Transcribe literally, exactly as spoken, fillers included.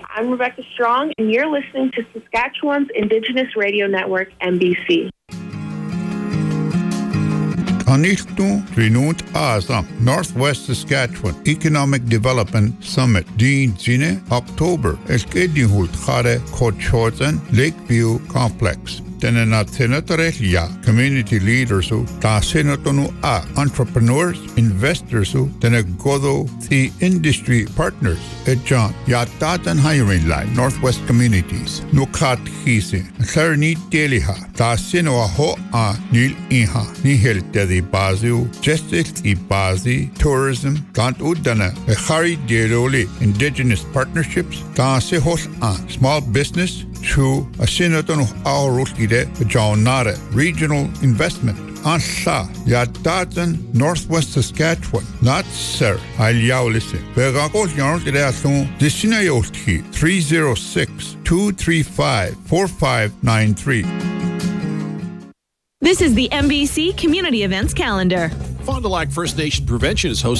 I'm Rebecca Strong, and you're listening to Saskatchewan's Indigenous Radio Network, M B C. Aniltu Rinunt Asa, Northwest Saskatchewan Economic Development Summit, Dean Zine, October, Elkedihult Khare Kochotzen, Lakeview Complex. Tena na senatorehlia, community leaders who ta senatonu a entrepreneurs, investors who tena godo the industry partners at John ya tatan hiring line Northwest Communities nukat hisi therni teliha ta sino a ho a nil iha ni helte di bazu justice i bazi tourism tant udana e khari deloli indigenous partnerships ta se hos a small business to a senator Aurukide Jaunare Regional Investment Ansha Yadatan Northwest Saskatchewan not sir Aliaulisi Begakol Yarnkidasun Dishinayoti three oh six, two three five, four five nine three. This is the M B C Community Events Calendar. Fond du Lac First Nation Prevention is hosting